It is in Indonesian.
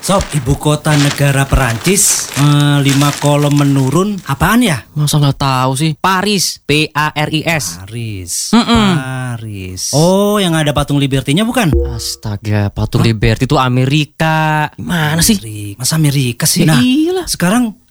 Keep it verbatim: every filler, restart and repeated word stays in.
Sob, ibu kota negara Perancis, eh, lima kolom menurun, apaan ya? Masa nggak tahu sih? Paris, P A R I S. Paris, Mm-mm. Paris. Oh, yang ada patung Liberty-nya bukan? Astaga, patung Liberty itu Amerika. Gimana sih? Amerika. Masa Amerika sih? Ya Nah, iyalah. sekarang